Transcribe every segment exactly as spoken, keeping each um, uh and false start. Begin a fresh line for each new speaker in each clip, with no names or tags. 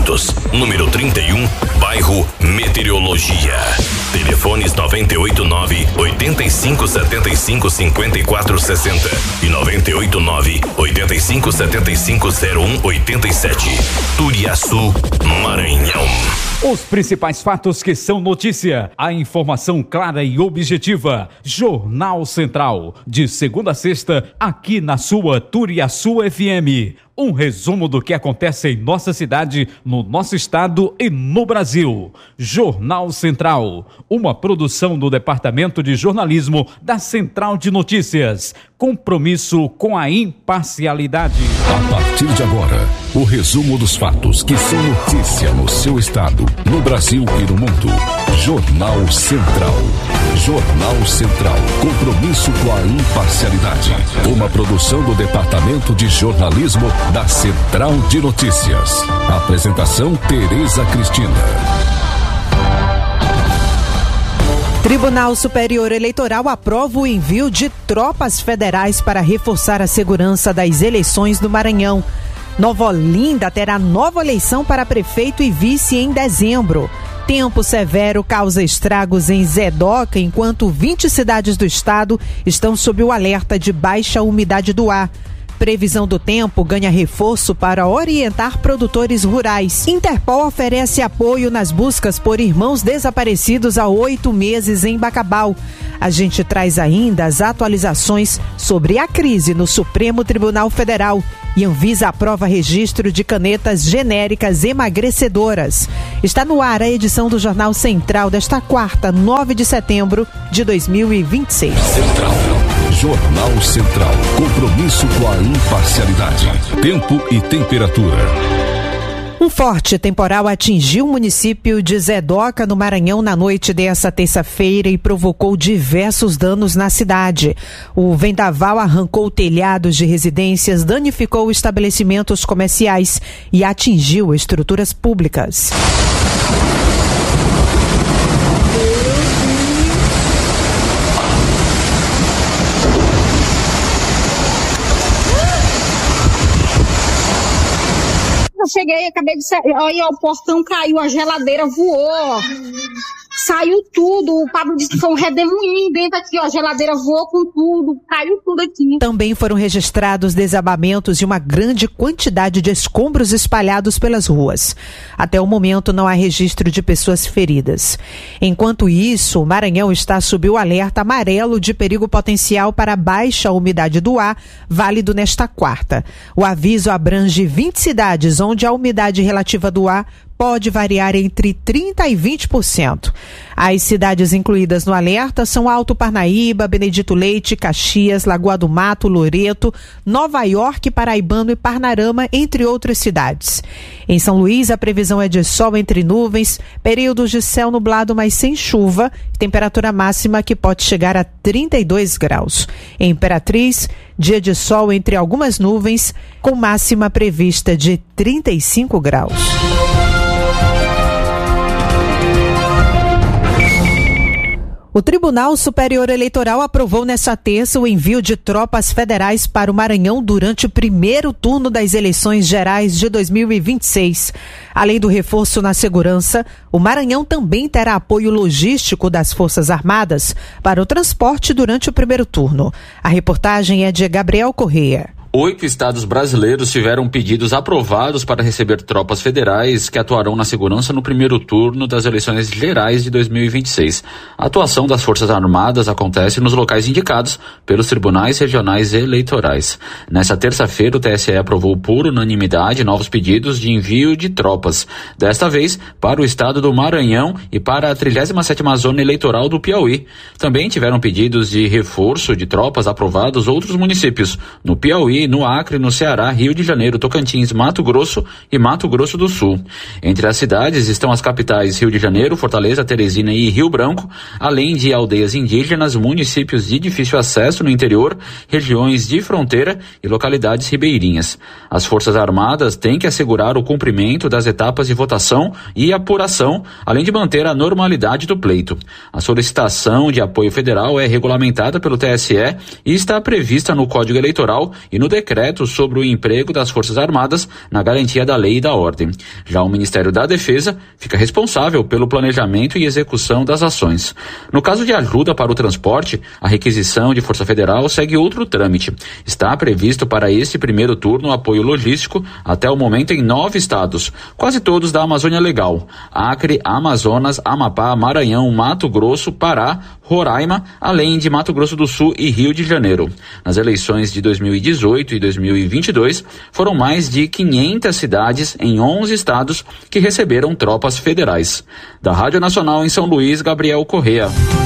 Investimentos, número trinta e um, bairro Meteorologia. Telefones noventa e oito nove, oitenta e cinco, setenta e cinco, cinquenta e quatro sessenta e noventa e oito nove, oitenta e cinco, setenta e cinco, zero um, oitenta e sete. Turiaçu, Maranhão.
Os principais fatos que são notícia, a informação clara e objetiva. Jornal Central, de segunda a sexta, aqui na sua Turiaçu F M. Um resumo do que acontece em nossa cidade, no nosso estado e no Brasil. Jornal Central, uma produção do Departamento de Jornalismo da Central de Notícias. Compromisso com a imparcialidade.
A partir de agora, o resumo dos fatos que são notícia no seu estado, no Brasil e no mundo. Jornal Central. Jornal Central. Compromisso com a imparcialidade. Uma produção do Departamento de Jornalismo da Central de Notícias. Apresentação Tereza Cristina.
Tribunal Superior Eleitoral aprova o envio de tropas federais para reforçar a segurança das eleições do Maranhão. Nova Olinda terá nova eleição para prefeito e vice em dezembro. Tempo severo causa estragos em Zedoca, enquanto vinte cidades do estado estão sob o alerta de baixa umidade do ar. Previsão do tempo ganha reforço para orientar produtores rurais. Interpol oferece apoio nas buscas por irmãos desaparecidos há oito meses em Bacabal. A gente traz ainda as atualizações sobre a crise no Supremo Tribunal Federal. E Anvisa aprova registro de canetas genéricas emagrecedoras. Está no ar a edição do Jornal Central desta quarta, nove de setembro de dois mil e vinte e seis.
Central. Jornal Central. Compromisso com a imparcialidade. Tempo e temperatura.
Um forte temporal atingiu o município de Zedoca, no Maranhão, na noite dessa terça-feira e provocou diversos danos na cidade. O vendaval arrancou telhados de residências, danificou estabelecimentos comerciais e atingiu estruturas públicas.
Eu cheguei, acabei de sair, olha, o portão caiu, a geladeira voou, saiu tudo, o Pablo disse que foi um redemoinho dentro aqui, ó, a geladeira voou com tudo, caiu tudo aqui.
Também foram registrados desabamentos e uma grande quantidade de escombros espalhados pelas ruas. Até o momento não há registro de pessoas feridas. Enquanto isso, o Maranhão está sob o alerta amarelo de perigo potencial para baixa umidade do ar, válido nesta quarta. O aviso abrange vinte cidades onde a umidade relativa do ar pode variar entre trinta por cento e vinte por cento. As cidades incluídas no alerta são Alto Parnaíba, Benedito Leite, Caxias, Lagoa do Mato, Loreto, Nova York, Paraibano e Parnarama, entre outras cidades. Em São Luís, a previsão é de sol entre nuvens, períodos de céu nublado, mas sem chuva, temperatura máxima que pode chegar a trinta e dois graus. Em Imperatriz, dia de sol entre algumas nuvens, com máxima prevista de trinta e cinco graus. O Tribunal Superior Eleitoral aprovou nesta terça o envio de tropas federais para o Maranhão durante o primeiro turno das eleições gerais de dois mil e vinte e seis. Além do reforço na segurança, o Maranhão também terá apoio logístico das Forças Armadas para o transporte durante o primeiro turno. A reportagem é de Gabriel Correia.
Oito estados brasileiros tiveram pedidos aprovados para receber tropas federais que atuarão na segurança no primeiro turno das eleições gerais de dois mil e vinte e seis. A atuação das Forças Armadas acontece nos locais indicados pelos tribunais regionais eleitorais. Nessa terça-feira, o T S E aprovou por unanimidade novos pedidos de envio de tropas, desta vez para o estado do Maranhão e para a trigésima sétima Zona Eleitoral do Piauí. Também tiveram pedidos de reforço de tropas aprovados outros municípios, no Piauí, no Acre, no Ceará, Rio de Janeiro, Tocantins, Mato Grosso e Mato Grosso do Sul. Entre as cidades estão as capitais Rio de Janeiro, Fortaleza, Teresina e Rio Branco, além de aldeias indígenas, municípios de difícil acesso no interior, regiões de fronteira e localidades ribeirinhas. As Forças Armadas têm que assegurar o cumprimento das etapas de votação e apuração, além de manter a normalidade do pleito. A solicitação de apoio federal é regulamentada pelo T S E e está prevista no Código Eleitoral e no decreto sobre o emprego das Forças Armadas na garantia da lei e da ordem. Já o Ministério da Defesa fica responsável pelo planejamento e execução das ações. No caso de ajuda para o transporte, a requisição de Força Federal segue outro trâmite. Está previsto para esse primeiro turno apoio logístico até o momento em nove estados, quase todos da Amazônia Legal: Acre, Amazonas, Amapá, Maranhão, Mato Grosso, Pará, Roraima, além de Mato Grosso do Sul e Rio de Janeiro. Nas eleições de dois mil e dezoito e dois mil e vinte e dois, foram mais de quinhentas cidades em onze estados que receberam tropas federais. Da Rádio Nacional em São Luís, Gabriel Correa.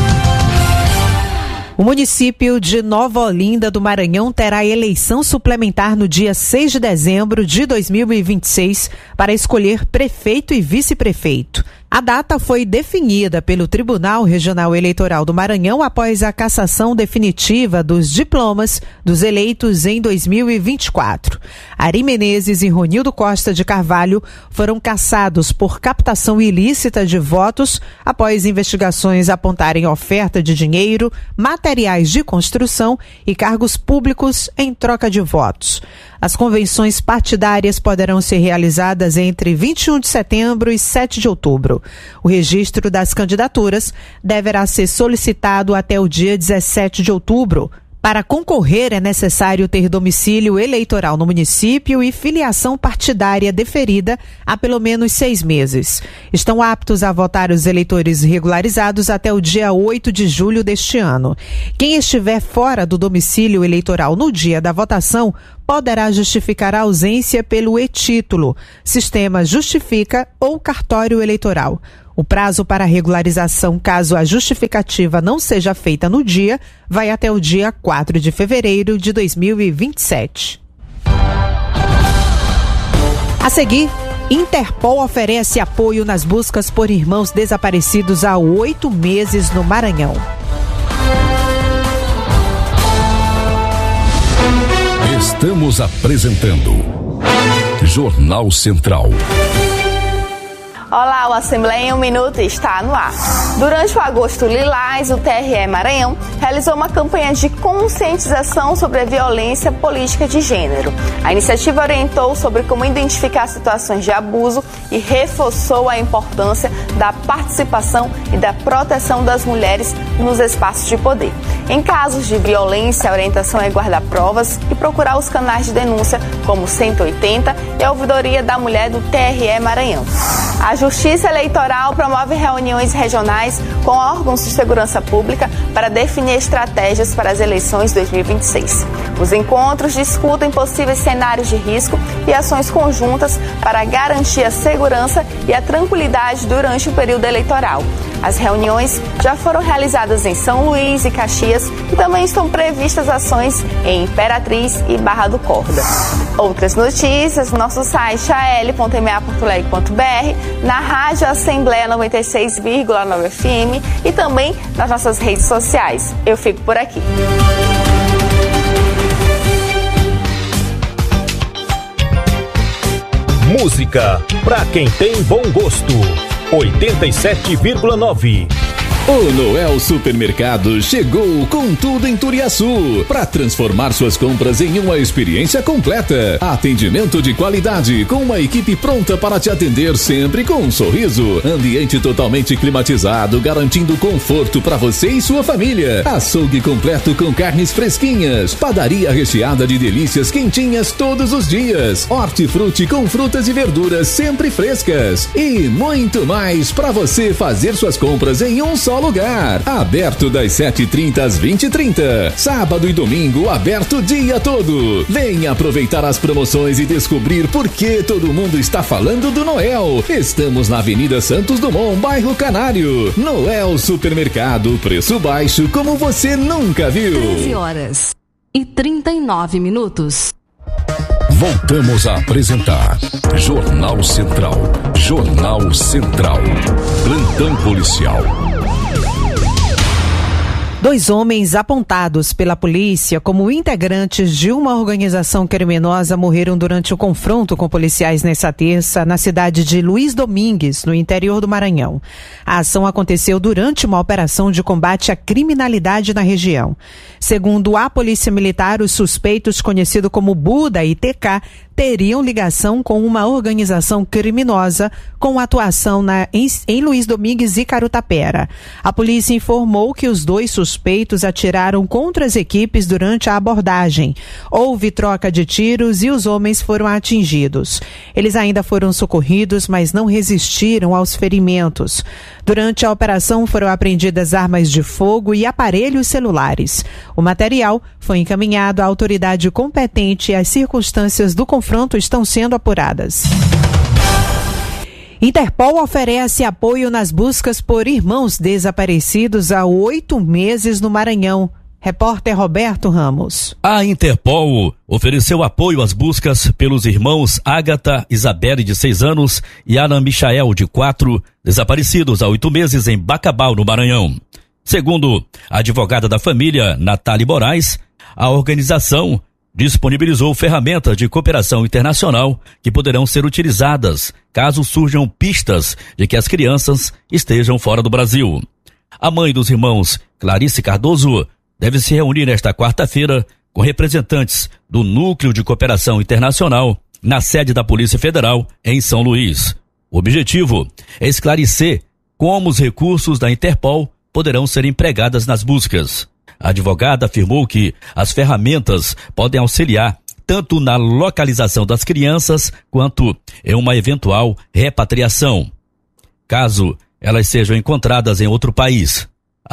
O município de Nova Olinda do Maranhão terá eleição suplementar no dia seis de dezembro de dois mil e vinte e seis para escolher prefeito e vice-prefeito. A data foi definida pelo Tribunal Regional Eleitoral do Maranhão após a cassação definitiva dos diplomas dos eleitos em dois mil e vinte e quatro. Ari Menezes e Ronildo Costa de Carvalho foram cassados por captação ilícita de votos após investigações apontarem oferta de dinheiro, materiais de construção e cargos públicos em troca de votos. As convenções partidárias poderão ser realizadas entre vinte e um de setembro e sete de outubro. O registro das candidaturas deverá ser solicitado até o dia dezessete de outubro. Para concorrer, é necessário ter domicílio eleitoral no município e filiação partidária deferida há pelo menos seis meses. Estão aptos a votar os eleitores regularizados até o dia oito de julho deste ano. Quem estiver fora do domicílio eleitoral no dia da votação poderá justificar a ausência pelo e-título, sistema Justifica ou cartório eleitoral. O prazo para regularização, caso a justificativa não seja feita no dia, vai até o dia quatro de fevereiro de dois mil e vinte e sete. A seguir, Interpol oferece apoio nas buscas por irmãos desaparecidos há oito meses no Maranhão.
Estamos apresentando Jornal Central.
Olá, o Assembleia em um Minuto está no ar. Durante o Agosto Lilás, o T R E Maranhão realizou uma campanha de conscientização sobre a violência política de gênero. A iniciativa orientou sobre como identificar situações de abuso e reforçou a importância da participação e da proteção das mulheres nos espaços de poder. Em casos de violência, a orientação é guardar provas e procurar os canais de denúncia, como cento e oitenta e a Ouvidoria da Mulher do T R E Maranhão. A Justiça Eleitoral promove reuniões regionais com órgãos de segurança pública para definir estratégias para as eleições dois mil e vinte e seis. Os encontros discutem possíveis cenários de risco e ações conjuntas para garantir a segurança e a tranquilidade durante o período eleitoral. As reuniões já foram realizadas em São Luís e Caxias e também estão previstas ações em Imperatriz e Barra do Corda. Outras notícias no nosso site a l ponto m a ponto leg ponto b r, na Rádio Assembleia noventa e seis vírgula nove F M e também nas nossas redes sociais. Eu fico por aqui.
Música pra quem tem bom gosto. oitenta e sete vírgula nove.
O Noel Supermercado chegou com tudo em Turiaçu para transformar suas compras em uma experiência completa. Atendimento de qualidade com uma equipe pronta para te atender sempre com um sorriso. Ambiente totalmente climatizado, garantindo conforto para você e sua família. Açougue completo com carnes fresquinhas. Padaria recheada de delícias quentinhas todos os dias. Hortifruti com frutas e verduras sempre frescas. E muito mais para você fazer suas compras em um só lugar. Aberto das sete e trinta às vinte e trinta. Sábado e domingo aberto o dia todo. Venha aproveitar as promoções e descobrir por que todo mundo está falando do Noel. Estamos na Avenida Santos Dumont, bairro Canário. Noel Supermercado, preço baixo como você nunca viu.
treze horas e trinta e nove minutos.
Voltamos a apresentar Jornal Central. Jornal Central. Plantão policial.
Dois homens apontados pela polícia como integrantes de uma organização criminosa morreram durante o confronto com policiais nesta terça na cidade de Luiz Domingues, no interior do Maranhão. A ação aconteceu durante uma operação de combate à criminalidade na região. Segundo a Polícia Militar, os suspeitos, conhecidos como Buda e T K, teriam ligação com uma organização criminosa com atuação na, em, em Luiz Domingues e Carutapera. A polícia informou que os dois suspeitos atiraram contra as equipes durante a abordagem. Houve troca de tiros e os homens foram atingidos. Eles ainda foram socorridos, mas não resistiram aos ferimentos. Durante a operação foram apreendidas armas de fogo e aparelhos celulares. O material foi encaminhado à autoridade competente e as circunstâncias do confronto estão sendo apuradas. Interpol oferece apoio nas buscas por irmãos desaparecidos há oito meses no Maranhão. Repórter Roberto Ramos.
A Interpol ofereceu apoio às buscas pelos irmãos Ágata Isabelle, de seis anos, e Alan Michael, de quatro, desaparecidos há oito meses em Bacabal, no Maranhão. Segundo a advogada da família, Natália Moraes, a organização disponibilizou ferramentas de cooperação internacional que poderão ser utilizadas caso surjam pistas de que as crianças estejam fora do Brasil. A mãe dos irmãos, Clarice Cardoso, deve se reunir nesta quarta-feira com representantes do Núcleo de Cooperação Internacional na sede da Polícia Federal em São Luís. O objetivo é esclarecer como os recursos da Interpol poderão ser empregadas nas buscas. A advogada afirmou que as ferramentas podem auxiliar tanto na localização das crianças quanto em uma eventual repatriação, caso elas sejam encontradas em outro país.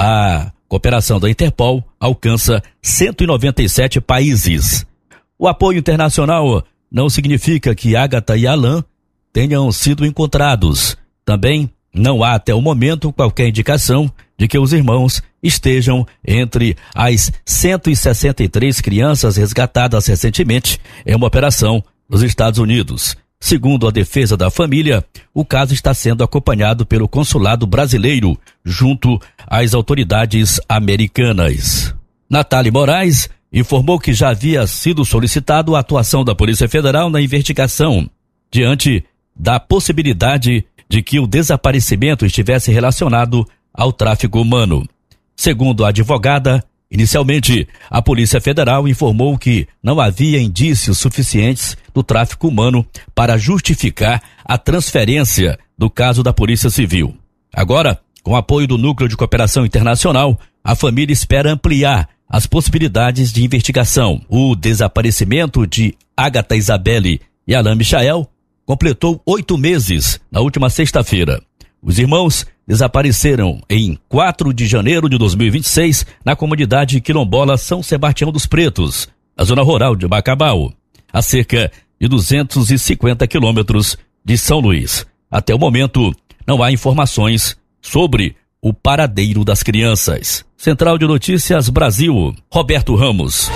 A cooperação da Interpol alcança cento e noventa e sete países. O apoio internacional não significa que Ágata e Alan tenham sido encontrados. Também não há até o momento qualquer indicação de que os irmãos estejam entre as cento e sessenta e três crianças resgatadas recentemente em uma operação nos Estados Unidos. Segundo a defesa da família, o caso está sendo acompanhado pelo consulado brasileiro junto às autoridades americanas. Natália Moraes informou que já havia sido solicitado a atuação da Polícia Federal na investigação, diante da possibilidade de que o desaparecimento estivesse relacionado ao tráfico humano. Segundo a advogada, inicialmente, a Polícia Federal informou que não havia indícios suficientes do tráfico humano para justificar a transferência do caso da Polícia Civil. Agora, com apoio do Núcleo de Cooperação Internacional, a família espera ampliar as possibilidades de investigação. O desaparecimento de Ágata Isabelle e Alan Michael completou oito meses na última sexta-feira. Os irmãos desapareceram em quatro de janeiro de dois mil e vinte e seis na comunidade quilombola São Sebastião dos Pretos, na zona rural de Bacabal, a cerca de duzentos e cinquenta quilômetros de São Luís. Até o momento, não há informações sobre o paradeiro das crianças. Central de Notícias Brasil, Roberto Ramos.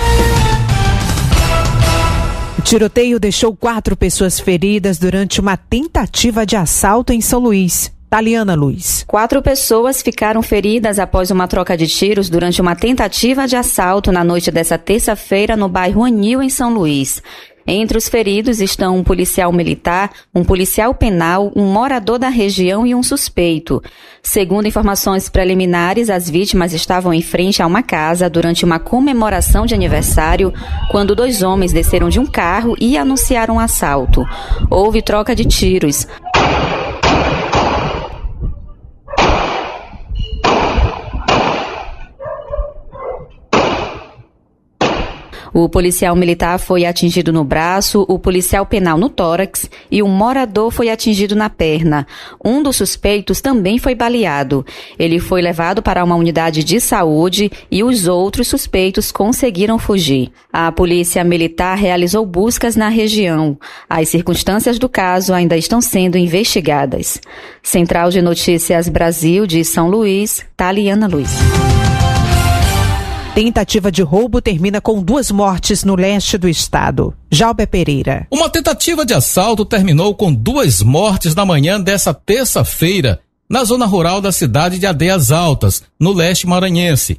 O tiroteio deixou quatro pessoas feridas durante uma tentativa de assalto em São Luís. Taliana Luiz.
Quatro pessoas ficaram feridas após uma troca de tiros durante uma tentativa de assalto na noite dessa terça-feira no bairro Anil, em São Luís. Entre os feridos estão um policial militar, um policial penal, um morador da região e um suspeito. Segundo informações preliminares, as vítimas estavam em frente a uma casa durante uma comemoração de aniversário, quando dois homens desceram de um carro e anunciaram um assalto. Houve troca de tiros. O policial militar foi atingido no braço, o policial penal no tórax e um morador foi atingido na perna. Um dos suspeitos também foi baleado. Ele foi levado para uma unidade de saúde e os outros suspeitos conseguiram fugir. A polícia militar realizou buscas na região. As circunstâncias do caso ainda estão sendo investigadas. Central de Notícias Brasil de São Luís, Taliana Luiz.
Tentativa de roubo termina com duas mortes no leste do estado. Jalber Pereira.
Uma tentativa de assalto terminou com duas mortes na manhã dessa terça-feira, na zona rural da cidade de Aldeias Altas, no leste maranhense.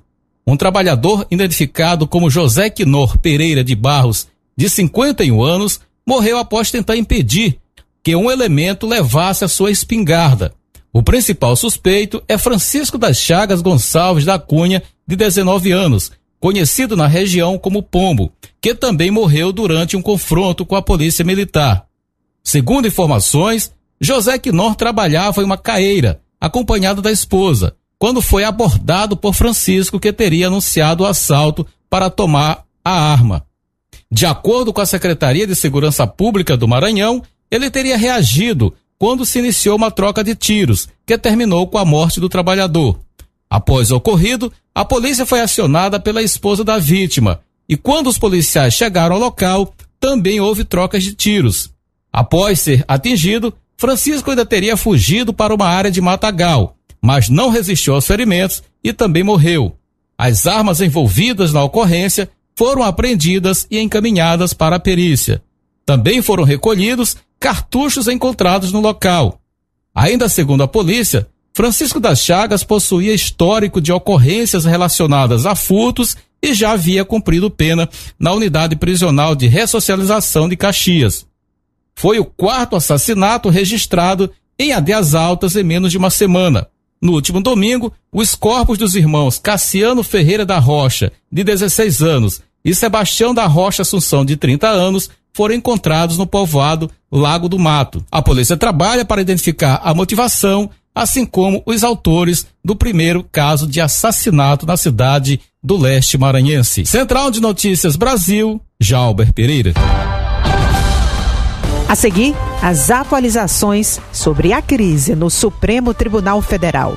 um trabalhador identificado como José Quinor Pereira de Barros, de cinquenta e um anos, morreu após tentar impedir que um elemento levasse a sua espingarda. O principal suspeito é Francisco das Chagas Gonçalves da Cunha, de dezenove anos, conhecido na região como Pombo, que também morreu durante um confronto com a polícia militar. Segundo informações, José Quinor trabalhava em uma caeira, acompanhado da esposa, quando foi abordado por Francisco, que teria anunciado o assalto para tomar a arma. De acordo com a Secretaria de Segurança Pública do Maranhão, ele teria reagido quando se iniciou uma troca de tiros, que terminou com a morte do trabalhador. Após o ocorrido, a polícia foi acionada pela esposa da vítima, e quando os policiais chegaram ao local, também houve trocas de tiros. Após ser atingido, Francisco ainda teria fugido para uma área de matagal, mas não resistiu aos ferimentos e também morreu. As armas envolvidas na ocorrência foram apreendidas e encaminhadas para a perícia. Também foram recolhidos cartuchos encontrados no local. Ainda segundo a polícia, Francisco das Chagas possuía histórico de ocorrências relacionadas a furtos e já havia cumprido pena na unidade prisional de ressocialização de Caxias. Foi o quarto assassinato registrado em Adeias Altas em menos de uma semana. No último domingo, os corpos dos irmãos Cassiano Ferreira da Rocha, de dezesseis anos, e Sebastião da Rocha Assunção, de trinta anos, foram encontrados no povoado Lago do Mato. A polícia trabalha para identificar a motivação, assim como os autores do primeiro caso de assassinato na cidade do leste maranhense. Central de Notícias Brasil, Jalber Pereira.
A seguir, as atualizações sobre a crise no Supremo Tribunal Federal.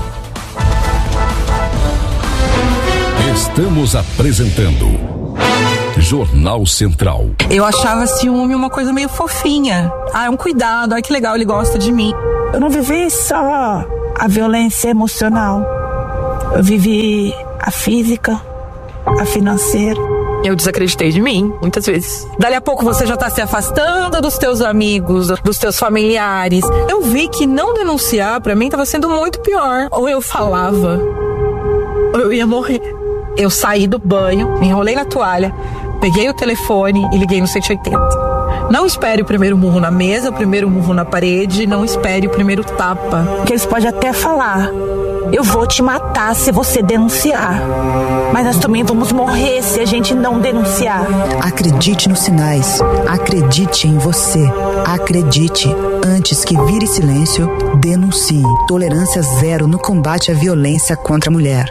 Estamos apresentando Jornal Central.
Eu achava ciúme uma coisa meio fofinha. Ah, é um cuidado, ai que legal, ele gosta de mim.
Eu não vivi só a violência emocional. Eu vivi a física, a financeira.
Eu desacreditei de mim, muitas vezes. Dali a pouco você já tá se afastando dos teus amigos, dos teus familiares. Eu vi que não denunciar pra mim tava sendo muito pior. Ou eu falava, ou eu ia morrer. Eu saí do banho, me enrolei na toalha, peguei o telefone e liguei no cento e oitenta. Não espere o primeiro murro na mesa, o primeiro murro na parede, não espere o primeiro tapa.
Porque eles podem até falar, eu vou te matar se você denunciar. Mas nós também vamos morrer se a gente não denunciar.
Acredite nos sinais. Acredite em você. Acredite. Antes que vire silêncio, denuncie. Tolerância zero no combate à violência contra a mulher.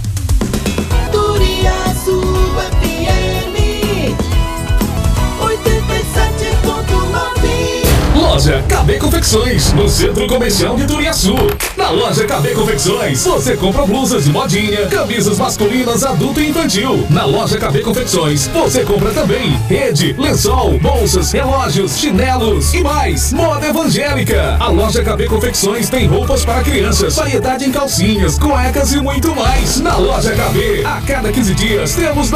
Loja K B Confecções, no Centro Comercial de Turiaçu. Na loja K B Confecções, você compra blusas de modinha, camisas masculinas, adulto e infantil. Na loja K B Confecções, você compra também rede, lençol, bolsas, relógios, chinelos e mais. Moda evangélica. A loja K B Confecções tem roupas para crianças, variedade em calcinhas, cuecas e muito mais. Na loja K B, a cada quinze dias temos